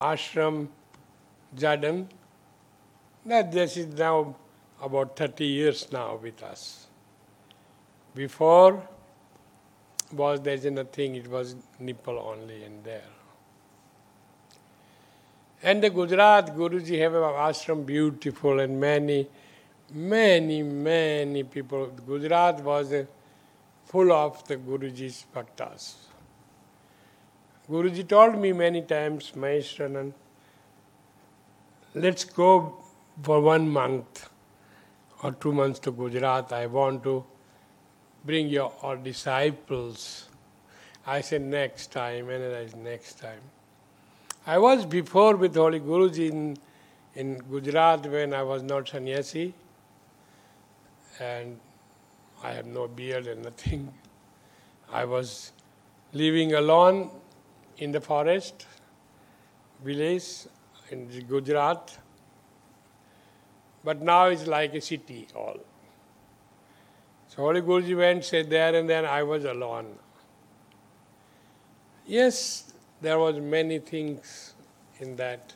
ashram, Jhardan. That this is now about 30 years now with us. Before there nothing, it was nipple only and there. And the Gujarat, Guruji have an ashram beautiful and many people. Gujarat was full of the Guruji's bhaktas. Guruji told me many times, Maheshwaran, let's go for 1 month or 2 months to Gujarat. I want to bring your disciples. I said next time, and I said next time. I was before with Holy Guruji in Gujarat when I was not sannyasi, and I had no beard and nothing. I was living alone in the forest, village in Gujarat, but now it's like a city all. So Holy Guruji went, said there, and then I was alone. Yes, there was many things in that.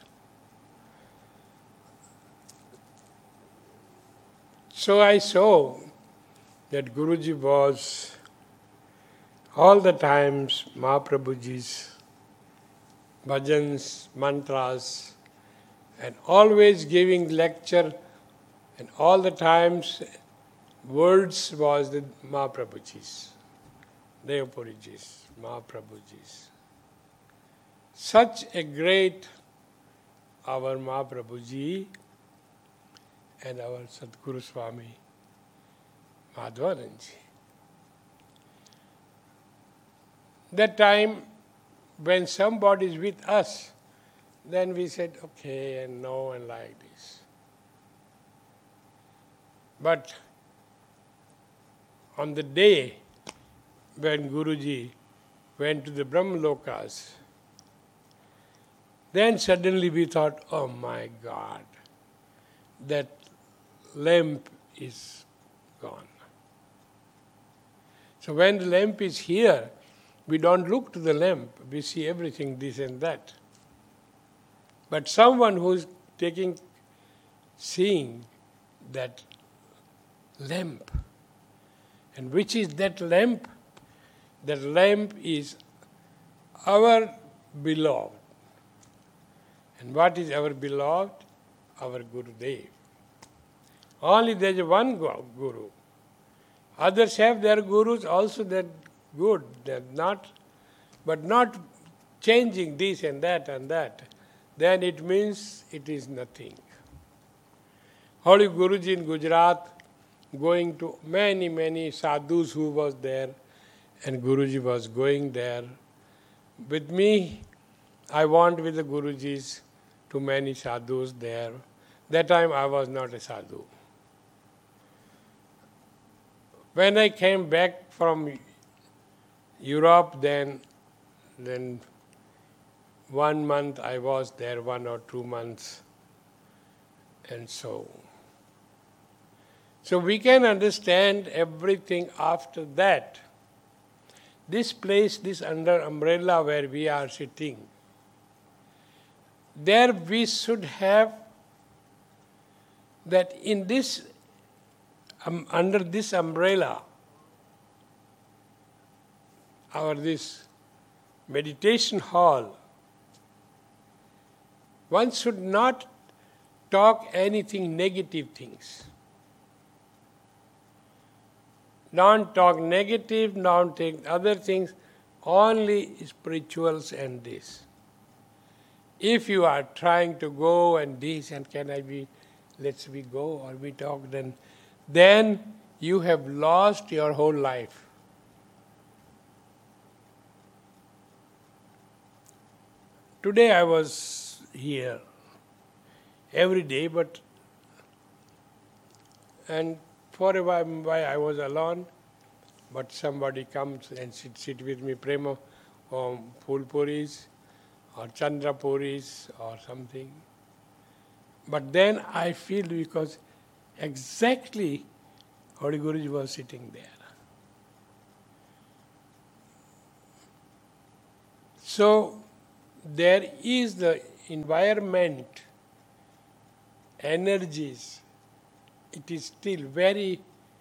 So I saw that Guruji was all the times Mahaprabhuji's bhajans, mantras, and always giving lecture, and all the times words was the Mahaprabhuji's, Devpuriji's, Mahaprabhuji's. Such a great our Mahaprabhuji and our Sadguru Swami Madhvananji. That time when somebody is with us, then we said okay and no and like this. But on the day when Guruji went to the Brahmalokas, then suddenly we thought, oh my God, that lamp is gone. So when the lamp is here, we don't look to the lamp, we see everything, this and that. But someone who is seeing that lamp, and which is that lamp? That lamp is our beloved. And what is our beloved? Our Gurudev. Only there is one Guru. Others have their Gurus, also they're good, they're not, but not changing this and that and that. Then it means it is nothing. Holy Guruji in Gujarat, going to many sadhus who was there, and Guruji was going there. With me, I went with the Gurujis to many sadhus there. That time I was not a sadhu. When I came back from Europe, then 1 month I was there, 1 or 2 months, and so. So we can understand everything after that. This place, this under umbrella where we are sitting, there we should have that in this, under this umbrella, this meditation hall, one should not talk anything negative things. Don't talk negative, don't take other things, only spirituals and this. If you are trying to go and this and let's we go or we talk, then you have lost your whole life. Today I was here every day, and for a while I was alone, but somebody comes and sit with me, prema or Phul Puris or Chandra Puris or something. But then I feel because exactly Holy Guruji was sitting there. So there is the environment, energies, it is still very